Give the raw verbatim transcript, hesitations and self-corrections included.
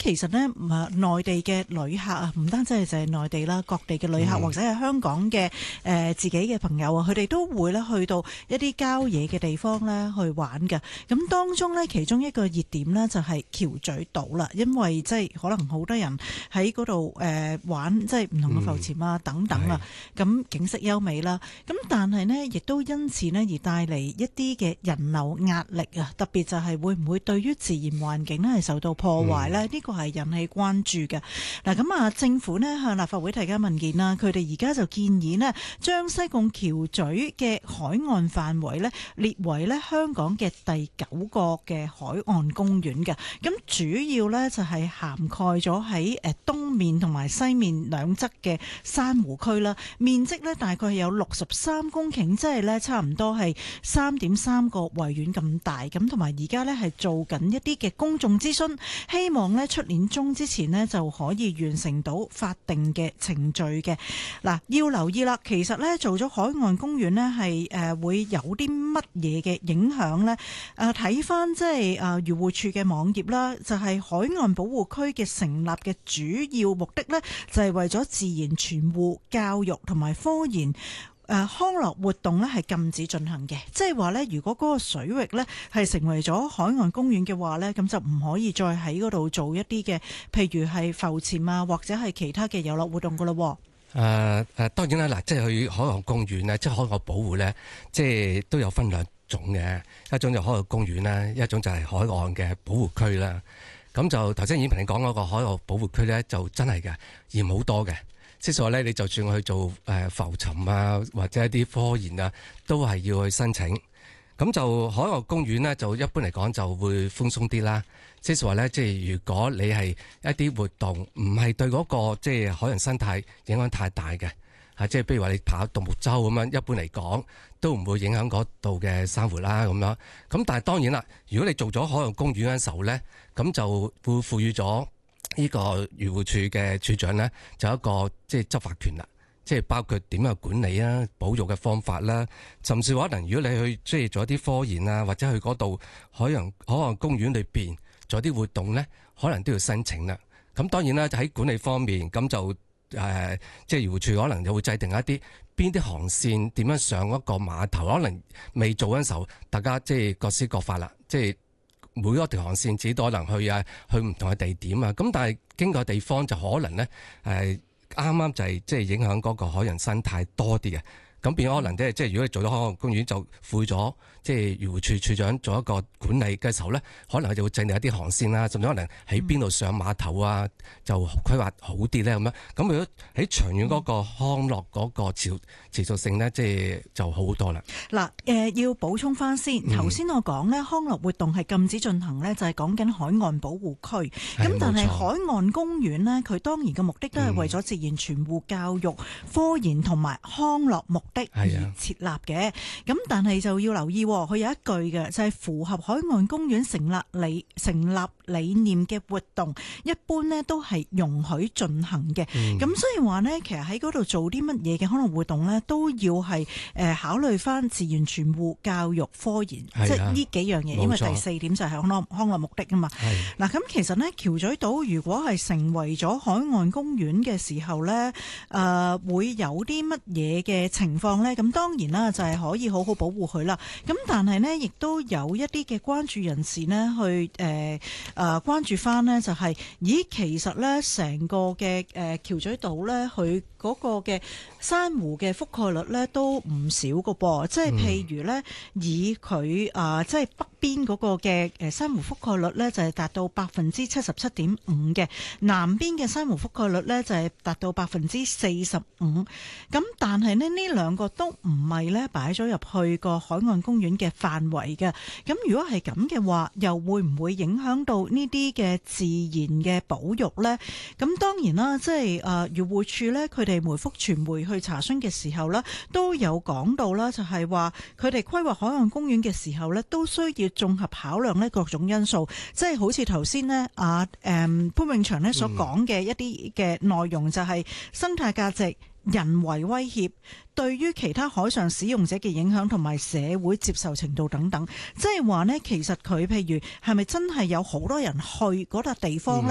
其實呢，誒內地嘅旅客啊，唔單止係就係內地啦，各地嘅旅客、嗯、或者係香港嘅誒、呃、自己嘅朋友啊，佢哋都會咧去到一啲郊野嘅地方咧去玩嘅。咁當中呢，其中一個熱點呢，就係橋咀島啦，因為即係可能好多人喺嗰度誒玩，即係唔同嘅浮潛啊、嗯、等等啊，咁景色優美啦。咁但係呢，亦都因此呢而帶嚟一啲嘅人流壓力啊，特別就係會唔會對於自然環境呢係受到破壞呢？呢、嗯、個係引起關注嘅。嗱，咁啊，政府呢向立法會提交文件啦，佢哋而家就建議呢將西貢橋咀嘅海岸範圍呢列為呢香港嘅第九個嘅海岸公園嘅。咁主要呢就係涵蓋咗喺誒東面同埋西面兩側嘅珊瑚區啦，面積呢大概有六十三公頃，即係呢差唔多係三點三個維園咁大。咁同埋而家呢係做緊一啲嘅公眾諮詢，希望呢出年中之前呢就可以完成到法定嘅程序嘅。嗱，要留意啦，其實呢做咗海岸公園呢係誒會有啲乜嘢嘅影響呢？誒睇翻即係誒漁護署嘅網頁啦，就係、是、海岸保護區嘅成立嘅主要目的呢，就係為咗自然傳護、教育同埋科研。誒、呃、康樂活動咧係禁止進行嘅，即係話咧，如果嗰個水域咧係成為咗海岸公園嘅話咧，咁就唔可以再喺嗰度做一啲嘅，譬如係浮潛啊，或者係其他嘅遊樂活動噶咯。 誒、呃、誒，當然啦，嗱，即係去海岸公園咧，即係海岸保護咧，即係都有分兩種嘅，一種就海岸公園啦，一種就係海岸嘅保護區啦。咁就頭先演平你講嗰個海岸保護區咧，就真係嘅嚴好多嘅。即係話咧，你就算去做誒浮沉啊，或者一啲科研啊，都係要去申請。咁就海岸公園咧，就一般嚟講就會寬鬆啲啦。即係話咧，即係如果你係一啲活動唔係對嗰個即係海洋生態影響太大嘅，嚇，即係譬如話你爬獨木舟咁樣，一般嚟講都唔會影響嗰度嘅珊瑚啦咁樣。咁但係當然啦，如果你做咗海岸公園嘅時候咧，咁就會賦予咗呢個漁護署嘅署長咧，就有一個即係執法權啦，即係包括點樣管理啊、保育嘅方法啦，甚至可能如果你去即係做一啲科研啊，或者去嗰度海洋海岸公園裏邊做啲活動咧，可能都要申請啦。咁當然啦，就喺管理方面，咁就誒、呃、即係漁護署可能就會制定一啲邊啲航線點樣上一個碼頭，可能未做嗰陣時候，大家即係各施各法啦，即係。每一條航線只可能去啊，去唔同嘅地點啊，咁但係經過地方就可能咧，誒啱啱就係即係影響嗰個海洋生態多啲嘅，咁變可能即係即係如果你做咗海岸公園就賦咗即係漁護署署長做一個管理嘅時候咧，可能佢就會制定一啲航線啦，甚至可能喺邊度上碼頭啊，就規劃好啲咧咁樣。咁如果喺長遠嗰個康樂嗰個持持續性咧，即係就好好多啦。 嗱，誒要補充翻先，頭先我講咧康樂活動係禁止進行咧，就係講緊海岸保護區。咁但係海岸公園咧，佢當然嘅目的都係為咗自然傳護、教育、科研同埋康樂目的而設立嘅。咁但係就要留意。佢有一句嘅就係、是、符合海岸公園成立理成立理念嘅活動，一般呢都係容許進行嘅。咁、嗯、所以話呢，其實喺嗰度做啲乜嘢嘅可能活動呢，都要係誒考慮翻自然傳護、教育、科研，即係呢幾樣嘢。因為第四點就係康樂康樂目的啊嘛。嗱，咁其實呢，橋咀島如果係成為咗海岸公園嘅時候呢，誒、呃、會有啲乜嘢嘅情況呢？咁當然啦，就係可以好好保護佢啦。咁但係呢，亦都有一啲嘅關注人士呢，去誒誒、呃、關注翻呢，就係、是，咦，其實呢，成個嘅誒橋咀島呢，佢嗰個嘅珊瑚嘅覆蓋率呢，都唔少㗎噃，即係譬如呢，以佢啊、呃、即係北邊嗰個嘅誒珊瑚覆蓋率呢，就係達到百分之七十七點五嘅，南邊嘅珊瑚覆蓋率呢，就係達到百分之四十五。咁但係呢，呢兩個都唔係呢擺咗入去個海岸公園嘅範圍嘅。咁如果係咁嘅話，又會唔會影響到呢啲嘅自然嘅保育呢？咁當然啦，即係誒漁護署呢，佢哋回覆傳媒去查詢嘅時候呢，都有講到啦，就係話佢哋規劃海岸公園嘅時候呢，都需要綜合考量呢各種因素，即係好似頭先呢啊誒潘永祥呢所講嘅一啲嘅內容，就係生態價值、人為威脅、對於其他海上使用者嘅影響同埋社會接受程度等等，即係話呢，其實佢譬如係咪真係有好多人去嗰笪地方呢？